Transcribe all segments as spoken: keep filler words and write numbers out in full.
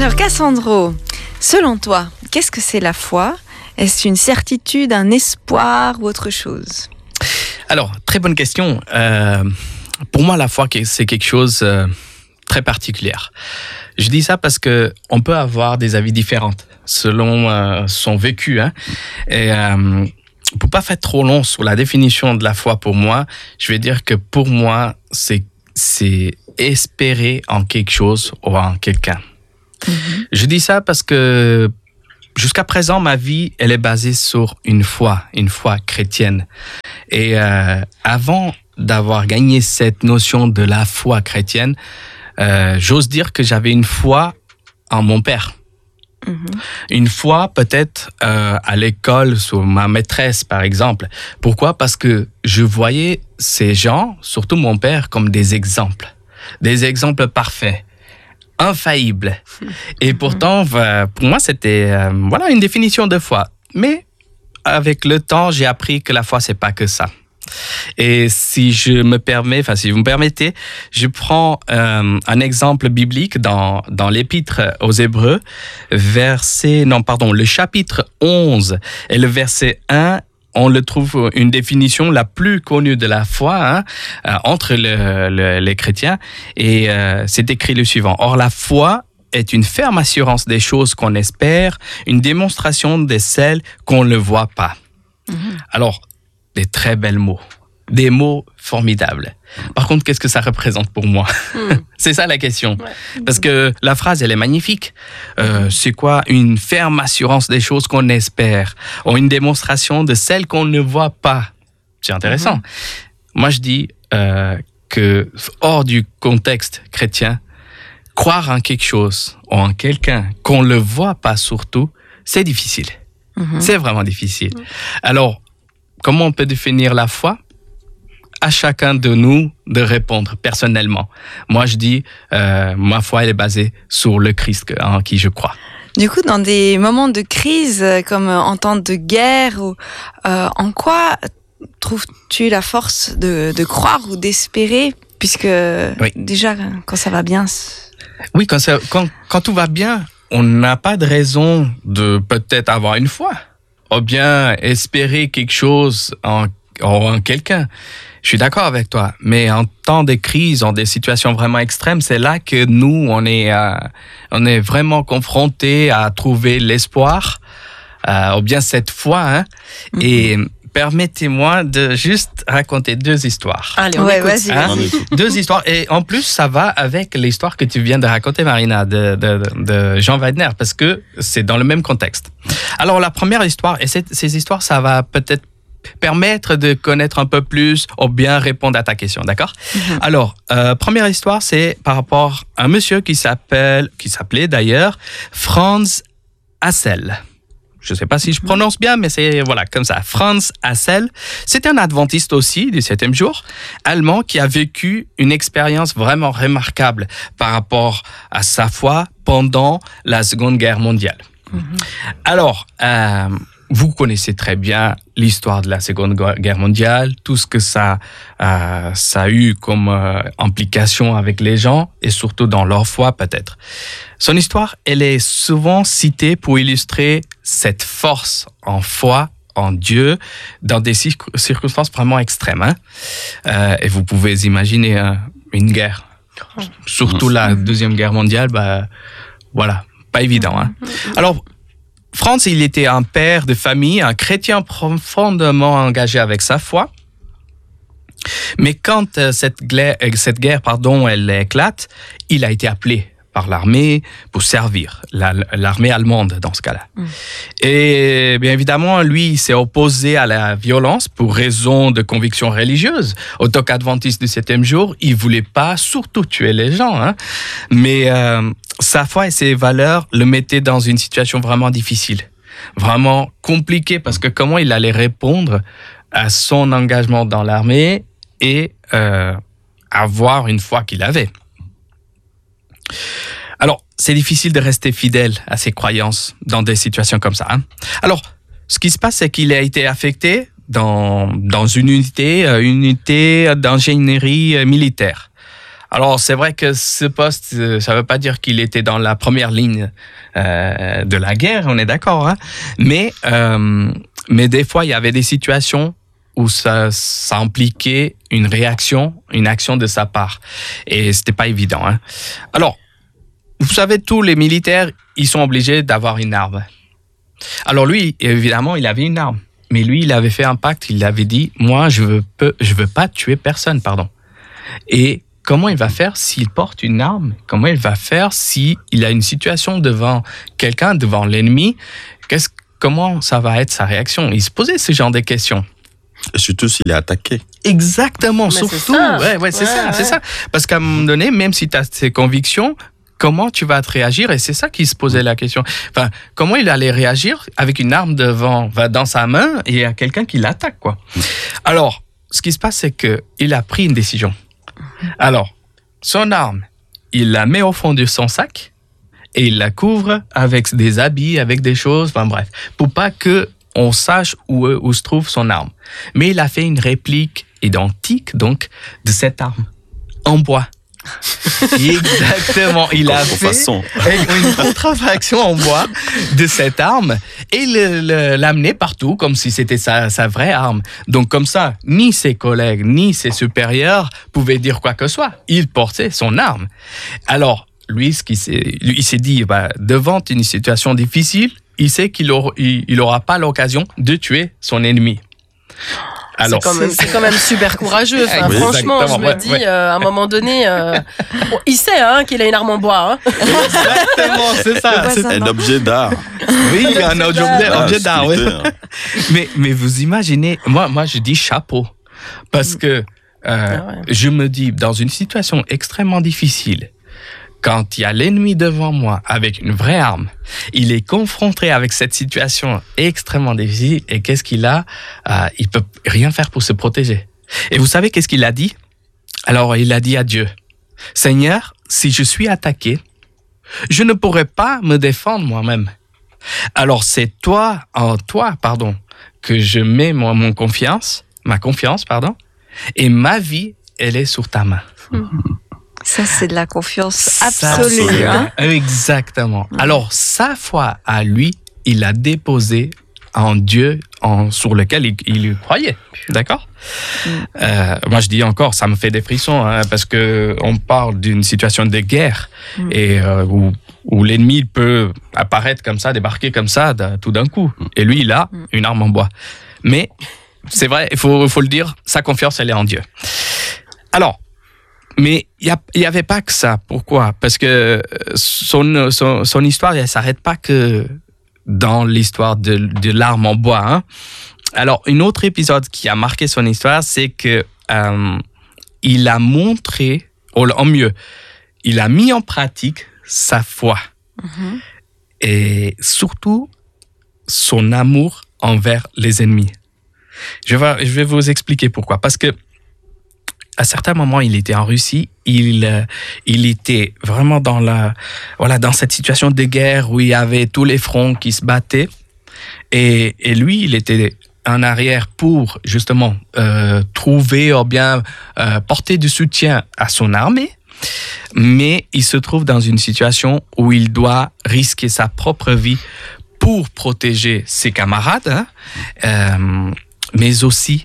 Alors Cassandro, selon toi, qu'est-ce que c'est la foi ? Est-ce une certitude, un espoir ou autre chose ? Alors, très bonne question. Euh, pour moi, la foi, c'est quelque chose de euh, très particulier. Je dis ça parce que on peut avoir des avis différents selon euh, son vécu. Hein. Et euh, pour pas faire trop long sur la définition de la foi pour moi, je vais dire que pour moi, c'est, c'est espérer en quelque chose ou en quelqu'un. Mm-hmm. Je dis ça parce que jusqu'à présent, ma vie, elle est basée sur une foi, une foi chrétienne. Et euh, avant d'avoir gagné cette notion de la foi chrétienne, euh, j'ose dire que j'avais une foi en mon père. Mm-hmm. Une foi peut-être euh, à l'école sur ma maîtresse, par exemple. Pourquoi ? Parce que je voyais ces gens, surtout mon père, comme des exemples. Des exemples parfaits. Infaillible. Et pourtant, pour moi, c'était euh, voilà une définition de foi. Mais avec le temps, j'ai appris que la foi, c'est pas que ça. Et si je me permets, enfin si vous me permettez, je prends euh, un exemple biblique dans dans l'Épître aux Hébreux, verset non pardon, le chapitre onze et le verset un. On le trouve une définition la plus connue de la foi hein, euh, entre le, le, les chrétiens et euh, c'est écrit le suivant. Or, la foi est une ferme assurance des choses qu'on espère, une démonstration de celles qu'on ne voit pas. Mm-hmm. Alors, des très belles mots, des mots formidables. Par contre, qu'est-ce que ça représente pour moi ? Mm. C'est ça la question. Ouais. Parce que la phrase, elle est magnifique. Euh, c'est quoi une ferme assurance des choses qu'on espère, ou une démonstration de celles qu'on ne voit pas. C'est intéressant. Mm-hmm. Moi, je dis euh, que hors du contexte chrétien, croire en quelque chose ou en quelqu'un qu'on ne le voit pas surtout, c'est difficile. Mm-hmm. C'est vraiment difficile. Mm. Alors, comment on peut définir la foi ? À chacun de nous de répondre personnellement. Moi, je dis, euh, ma foi, elle est basée sur le Christ en qui je crois. Du coup, dans des moments de crise, comme en temps de guerre, ou, euh, en quoi trouves-tu la force de, de croire ou d'espérer ? Puisque oui. Déjà, quand ça va bien... C'est... Oui, quand, ça, quand, quand tout va bien, on n'a pas de raison de peut-être avoir une foi, ou bien espérer quelque chose en, en quelqu'un. Je suis d'accord avec toi, mais en temps de crise, en des situations vraiment extrêmes, c'est là que nous, on est, euh, on est vraiment confrontés à trouver l'espoir, euh, ou bien cette foi. Hein, mm-hmm. Et permettez-moi de juste raconter deux histoires. Allez, on ouais, écoute. Vas-y, hein, vas-y. Deux histoires, et en plus, ça va avec l'histoire que tu viens de raconter, Marina, de, de, de Jean Weidner, parce que c'est dans le même contexte. Alors, la première histoire, et cette, ces histoires, ça va peut-être permettre de connaître un peu plus ou bien répondre à ta question, d'accord ? Mm-hmm. Alors, euh, première histoire, c'est par rapport à un monsieur qui s'appelle, qui s'appelait d'ailleurs Franz Hassel. Je ne sais pas si je prononce bien, mais c'est voilà comme ça. Franz Hassel, c'était un adventiste aussi du septième jour, allemand qui a vécu une expérience vraiment remarquable par rapport à sa foi pendant la Seconde Guerre mondiale. Mm-hmm. Alors, euh, vous connaissez très bien l'histoire de la Seconde Guerre mondiale, tout ce que ça, euh, ça a eu comme euh, implication avec les gens et surtout dans leur foi peut-être. Son histoire, elle est souvent citée pour illustrer cette force en foi en Dieu dans des circonstances vraiment extrêmes. Hein. Euh, et vous pouvez imaginer euh, une guerre, surtout la Deuxième Guerre mondiale, bah, voilà, pas évident. Hein. Alors, Franz, il était un père de famille, un chrétien profondément engagé avec sa foi. Mais quand euh, cette, gla- cette guerre, pardon, elle éclate, il a été appelé par l'armée pour servir, la, l'armée allemande dans ce cas-là. Mmh. Et bien évidemment, lui, il s'est opposé à la violence pour raison de conviction religieuse. Au tant qu'adventiste du septième jour, il voulait pas surtout tuer les gens, hein. Mais euh, sa foi et ses valeurs le mettaient dans une situation vraiment difficile, vraiment compliquée, parce que comment il allait répondre à son engagement dans l'armée et euh, avoir une foi qu'il avait. Alors, c'est difficile de rester fidèle à ses croyances dans des situations comme ça. Hein. Alors, ce qui se passe, c'est qu'il a été affecté dans, dans une unité, une unité d'ingénierie militaire. Alors, c'est vrai que ce poste, ça ne veut pas dire qu'il était dans la première ligne euh, de la guerre, on est d'accord, hein? Mais, euh, mais des fois, il y avait des situations où ça, ça impliquait une réaction, une action de sa part. Et ce n'était pas évident. Hein? Alors, vous savez, tous les militaires, ils sont obligés d'avoir une arme. Alors lui, évidemment, il avait une arme. Mais lui, il avait fait un pacte, il avait dit, moi, je veux, peu, je veux pas tuer personne, pardon. Et comment il va faire s'il porte une arme? Comment il va faire s'il a une situation devant quelqu'un, devant l'ennemi? Qu'est-ce, comment ça va être sa réaction? Il se posait ce genre de questions. Et surtout s'il est attaqué. Exactement, mais surtout. C'est ça. Ouais, ouais, c'est ouais, ça, ouais. c'est ça. Parce qu'à un moment donné, même si tu as tes convictions, comment tu vas te réagir? Et c'est ça qui se posait la question. Enfin, comment il allait réagir avec une arme devant, dans sa main et il y a quelqu'un qui l'attaque, quoi. Alors, ce qui se passe, c'est qu'il a pris une décision. Alors, son arme, il la met au fond de son sac et il la couvre avec des habits, avec des choses, enfin bref, pour pas que on sache où, où se trouve son arme. Mais il a fait une réplique identique, donc, de cette arme, en bois. Exactement, il a fait une contrefaçon en bois de cette arme et le, le, l'amener partout comme si c'était sa, sa vraie arme. Donc comme ça, ni ses collègues, ni ses supérieurs pouvaient dire quoi que ce soit. Il portait son arme. Alors, lui, ce qu'il s'est, lui, il s'est dit, bah, devant une situation difficile, il sait qu'il n'aura il, il aura pas l'occasion de tuer son ennemi. Alors, c'est, quand même, c'est quand même super courageux. Enfin, oui, franchement, je me ouais, dis, ouais. Euh, à un moment donné, euh, bon, il sait hein, qu'il a une arme en bois. Hein. Exactement, c'est ça. C'est un objet d'art. Oui, un objet, d'art, objet d'art. Oui. mais, mais vous imaginez, moi, moi, je dis chapeau. Parce que euh, ah ouais. je me dis, dans une situation extrêmement difficile, quand il y a l'ennemi devant moi avec une vraie arme, il est confronté avec cette situation extrêmement difficile et qu'est-ce qu'il a? euh, Il peut rien faire pour se protéger. Et vous savez qu'est-ce qu'il a dit? Alors il a dit à Dieu, Seigneur, si je suis attaqué, je ne pourrai pas me défendre moi-même. Alors c'est toi, en toi, pardon, que je mets mon, mon confiance, ma confiance, pardon, et ma vie, elle est sur ta main. Mmh. Ça, c'est de la confiance absolue. Hein? Exactement. Alors, sa foi à lui, il a déposé en Dieu en, sur lequel il, il croyait. D'accord? Mm. Euh, moi, je dis encore, ça me fait des frissons, hein, parce qu'on parle d'une situation de guerre mm. et euh, où, où l'ennemi peut apparaître comme ça, débarquer comme ça, de, tout d'un coup. Et lui, il a mm. une arme en bois. Mais, c'est vrai, il faut, faut le dire, sa confiance, elle est en Dieu. Alors, mais il n'y avait pas que ça. Pourquoi? Parce que son, son, son histoire, elle ne s'arrête pas que dans l'histoire de, de l'arme en bois. Hein. Alors, un autre épisode qui a marqué son histoire, c'est que euh, il a montré, en mieux, il a mis en pratique sa foi. Mm-hmm. Et surtout, son amour envers les ennemis. Je vais, je vais vous expliquer pourquoi. Parce que à certains moments, il était en Russie, il, euh, il était vraiment dans, la, voilà, dans cette situation de guerre où il y avait tous les fronts qui se battaient. Et, et lui, il était en arrière pour justement euh, trouver ou bien euh, porter du soutien à son armée. Mais il se trouve dans une situation où il doit risquer sa propre vie pour protéger ses camarades, hein, euh, mais aussi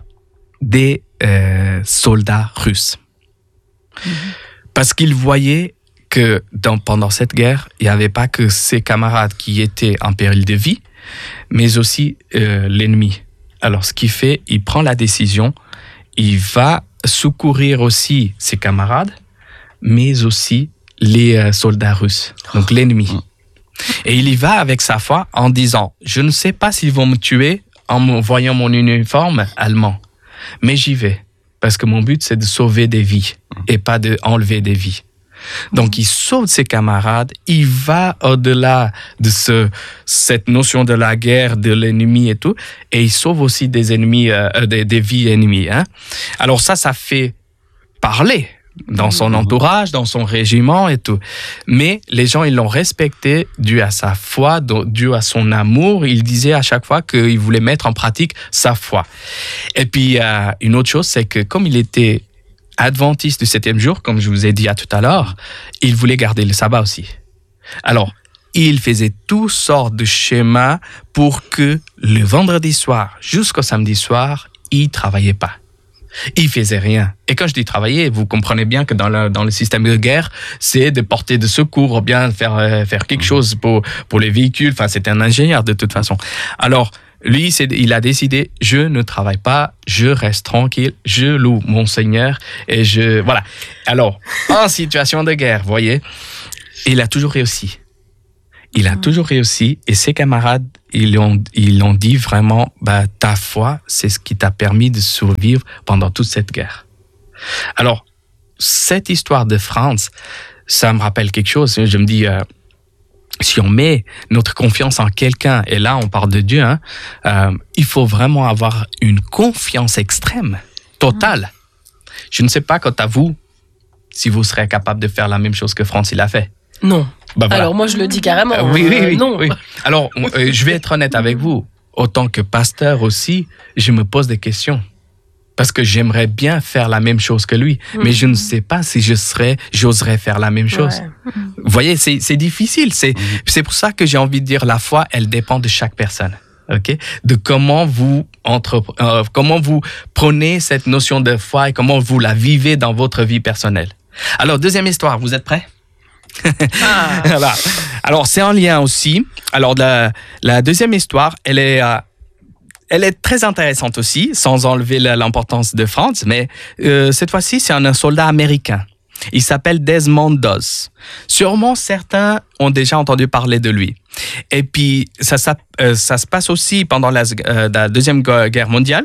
des euh, soldats russes. Mmh. Parce qu'il voyait que dans, pendant cette guerre, il n'y avait pas que ses camarades qui étaient en péril de vie, mais aussi euh, l'ennemi. Alors, ce qu'il fait, il prend la décision, il va secourir aussi ses camarades, mais aussi les euh, soldats russes, donc l'ennemi. Mmh. Et il y va avec sa foi en disant, je ne sais pas s'ils vont me tuer en me voyant mon uniforme allemand, mais j'y vais, parce que mon but, c'est de sauver des vies et pas d'enlever des vies. Donc, il sauve ses camarades, il va au-delà de ce, cette notion de la guerre, de l'ennemi et tout, et il sauve aussi des ennemis, euh, des, des vies ennemies. Hein. Alors ça, ça fait parler dans son entourage, dans son régiment et tout. Mais les gens, ils l'ont respecté dû à sa foi, dû à son amour. Il disait à chaque fois qu'il voulait mettre en pratique sa foi. Et puis, euh, une autre chose, c'est que comme il était adventiste du septième jour, comme je vous ai dit à tout à l'heure, il voulait garder le sabbat aussi. Alors, il faisait toutes sortes de schémas pour que le vendredi soir jusqu'au samedi soir, il ne travaillait pas. Il faisait rien. Et quand je dis travailler, vous comprenez bien que dans le, dans le système de guerre, c'est de porter de secours ou bien faire, euh, faire quelque chose pour, pour les véhicules. Enfin, c'était un ingénieur de toute façon. Alors, lui, c'est, il a décidé, je ne travaille pas, je reste tranquille, je loue mon Seigneur et je... Voilà. Alors, en situation de guerre, vous voyez, il a toujours réussi. Il a toujours réussi et ses camarades, ils ont, ils ont dit vraiment, bah, ta foi, c'est ce qui t'a permis de survivre pendant toute cette guerre. Alors, cette histoire de Franz, ça me rappelle quelque chose. Je me dis, euh, si on met notre confiance en quelqu'un, et là on parle de Dieu, hein, euh, il faut vraiment avoir une confiance extrême, totale. Je ne sais pas quant à vous, si vous serez capable de faire la même chose que Franz il a fait. Non. Bah voilà. Alors moi je le dis carrément. Euh, oui, oui, oui, euh, non. Oui. Alors euh, je vais être honnête avec vous. Autant que pasteur aussi, je me pose des questions. Parce que j'aimerais bien faire la même chose que lui. Mmh. Mais je ne sais pas si je serais, j'oserais faire la même chose. Ouais. Vous voyez, c'est, c'est difficile. C'est, mmh. c'est pour ça que j'ai envie de dire la foi, elle dépend de chaque personne. Okay? De comment vous, entre, euh, comment vous prenez cette notion de foi et comment vous la vivez dans votre vie personnelle. Alors, deuxième histoire, vous êtes prêts? Ah. Voilà. Alors, c'est en lien aussi. Alors, la, la deuxième histoire, elle est, euh, elle est très intéressante aussi, sans enlever l'importance de Franz, mais euh, cette fois-ci, c'est un, un soldat américain. Il s'appelle Desmond Doss. Sûrement, certains ont déjà entendu parler de lui. Et puis, ça, ça, euh, ça se passe aussi pendant la, euh, la Deuxième Guerre mondiale.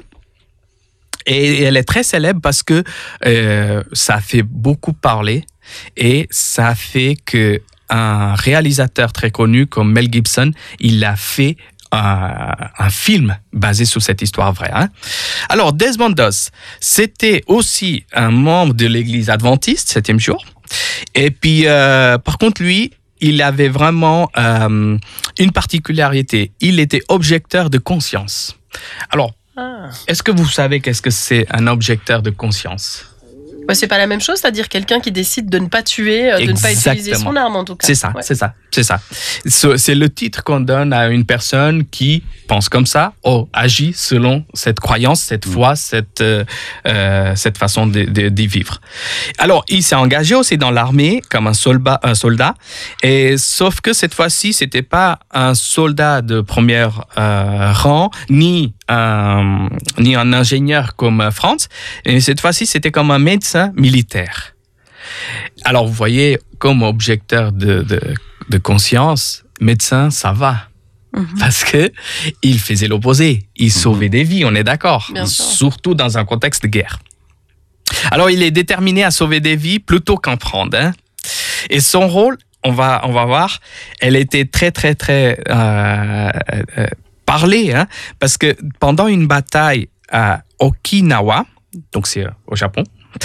Et elle est très célèbre parce que euh, ça a fait beaucoup parler et ça a fait qu'un réalisateur très connu comme Mel Gibson, il a fait un, un film basé sur cette histoire vraie. Hein. Alors, Desmond Doss, c'était aussi un membre de l'église adventiste, septième jour. Et puis, euh, par contre, lui, il avait vraiment euh, une particularité. Il était objecteur de conscience. Alors, Ah. Est-ce que vous savez qu'est-ce que c'est un objecteur de conscience? Ouais, c'est pas la même chose, c'est-à-dire quelqu'un qui décide de ne pas tuer, de Exactement. ne pas utiliser son arme en tout cas. C'est ça, ouais. c'est ça, c'est ça. C'est le titre qu'on donne à une personne qui pense comme ça, oh, agit selon cette croyance, cette foi, cette, euh, euh, cette façon de, de, de vivre. Alors, il s'est engagé aussi dans l'armée comme un soldat, un soldat, et sauf que cette fois-ci, c'était pas un soldat de premier euh, rang, ni un, ni un ingénieur comme Franz, et cette fois-ci, c'était comme un médecin militaire. Alors, vous voyez, comme objecteur de, de, de conscience, médecin, ça va. Mm-hmm. Parce que il faisait l'opposé. Il mm-hmm. sauvait des vies, on est d'accord. Surtout dans un contexte de guerre. Alors, il est déterminé à sauver des vies plutôt qu'en prendre. Hein. Et son rôle, on va, on va voir, elle était très, très, très euh, euh, parlée. Hein, parce que pendant une bataille à Okinawa, donc c'est au Japon,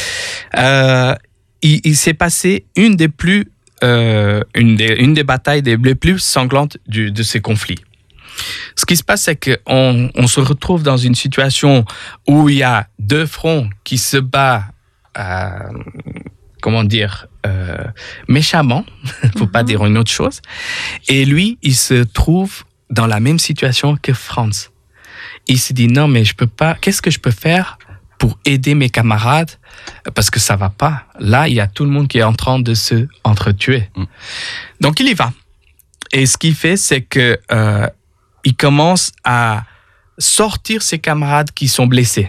euh, il, il s'est passé une des plus euh, une des une des batailles des les plus sanglantes du, de ces conflits. Ce qui se passe, c'est qu'on on se retrouve dans une situation où il y a deux fronts qui se battent, euh, comment dire, euh, méchamment, faut mm-hmm. pas dire une autre chose. Et lui, il se trouve dans la même situation que Franz. Il se dit non, mais je peux pas. Qu'est-ce que je peux faire pour aider mes camarades, parce que ça va pas. Là, il y a tout le monde qui est en train de se entretuer. Mm. Donc, il y va. Et ce qu'il fait, c'est que euh, il commence à sortir ses camarades qui sont blessés.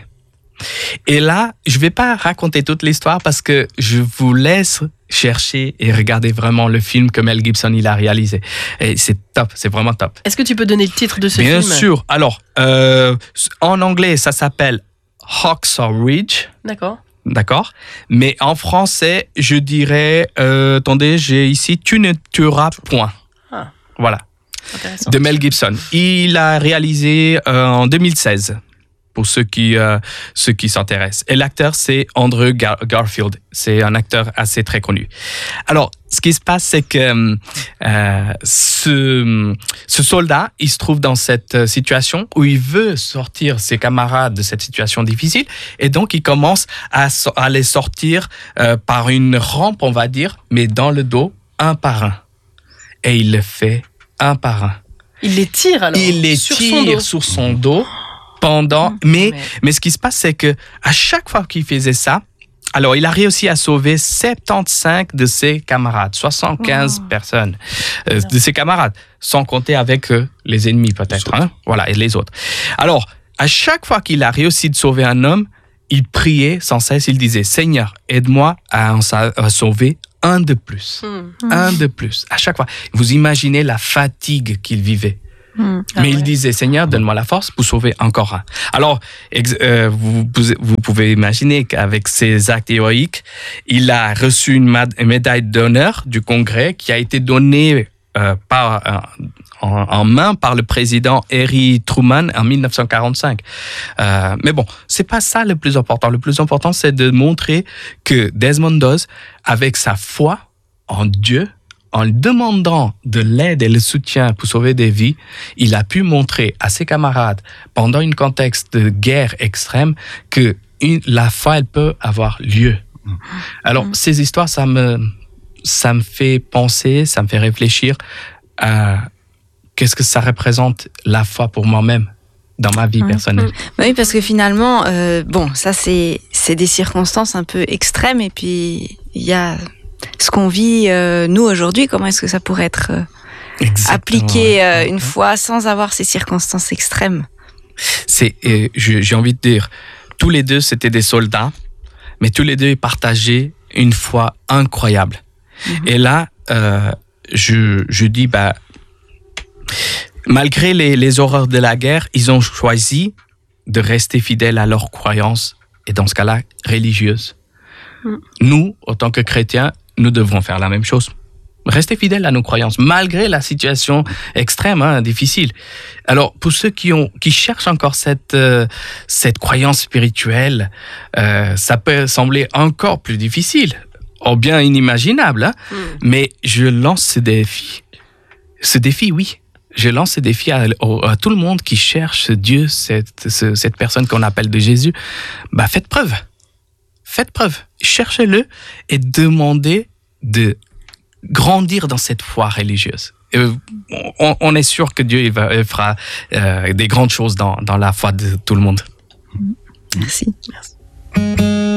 Et là, je vais pas raconter toute l'histoire parce que je vous laisse chercher et regarder vraiment le film que Mel Gibson il a réalisé. Et c'est top, c'est vraiment top. Est-ce que tu peux donner le titre de ce Bien film? Bien sûr. Alors, euh, en anglais, ça s'appelle Hacksaw Ridge. D'accord. D'accord. Mais en français, je dirais, euh, attendez, j'ai ici Tu ne tueras point. Ah. Voilà. De Mel Gibson. Il a réalisé euh, en deux mille seize, pour ceux qui, euh, ceux qui s'intéressent. Et l'acteur, c'est Andrew Gar- Garfield. C'est un acteur assez très connu. Alors, ce qui se passe, c'est que Euh, ce, ce soldat, il se trouve dans cette situation où il veut sortir ses camarades de cette situation difficile et donc il commence à, à les sortir euh, par une rampe, on va dire, mais dans le dos, un par un. Et il le fait un par un. Il les tire alors Il les sur tire son dos. sur son dos pendant... Mmh. Mais, mais... mais ce qui se passe, c'est que à chaque fois qu'il faisait ça, alors, il a réussi à sauver soixante-quinze de ses camarades, soixante-quinze oh. personnes euh, de ses camarades, sans compter avec euh, les ennemis peut-être, hein? Voilà, et les autres. Alors, à chaque fois qu'il a réussi de sauver un homme, il priait sans cesse, il disait « Seigneur, aide-moi à en à sauver un de plus, mmh. un de plus ». À chaque fois, vous imaginez la fatigue qu'il vivait. Mmh. Mais ah il ouais. disait, Seigneur, donne-moi la force pour sauver encore un. Alors, ex- euh, vous, vous pouvez imaginer qu'avec ces actes héroïques, il a reçu une, ma- une médaille d'honneur du Congrès qui a été donnée euh, par, euh, en, en main par le président Harry Truman en dix-neuf cent quarante-cinq. Euh, mais bon, c'est pas ça le plus important. Le plus important, c'est de montrer que Desmond Doss, avec sa foi en Dieu, en lui demandant de l'aide et le soutien pour sauver des vies, il a pu montrer à ses camarades, pendant un contexte de guerre extrême, que une, la foi, elle peut avoir lieu. Alors, mmh. ces histoires, ça me, ça me fait penser, ça me fait réfléchir à qu'est-ce que ça représente la foi pour moi-même dans ma vie mmh. personnelle. Oui, parce que finalement, euh, bon, ça, c'est, c'est des circonstances un peu extrêmes, et puis il y a ce qu'on vit, euh, nous, aujourd'hui, comment est-ce que ça pourrait être euh, appliqué euh, une fois sans avoir ces circonstances extrêmes? C'est, euh, j'ai envie de dire, tous les deux, c'était des soldats, mais tous les deux, ils partageaient une foi incroyable. Mm-hmm. Et là, euh, je, je dis, bah, malgré les, les horreurs de la guerre, ils ont choisi de rester fidèles à leurs croyances, et dans ce cas-là, religieuses. Mm. Nous, en tant que chrétiens, nous devrons faire la même chose. Rester fidèles à nos croyances, malgré la situation extrême, hein, difficile. Alors, pour ceux qui ont, qui cherchent encore cette, euh, cette croyance spirituelle, euh, ça peut sembler encore plus difficile, ou bien inimaginable, hein, mm. mais je lance ce défi. Ce défi, oui. Je lance ce défi à, à, à tout le monde qui cherche Dieu, cette, ce, cette personne qu'on appelle de Jésus. Bah, faites preuve. Faites preuve, cherchez-le et demandez de grandir dans cette foi religieuse. Euh, on, on est sûr que Dieu il va, il fera euh, des grandes choses dans, dans la foi de tout le monde. Merci. Merci.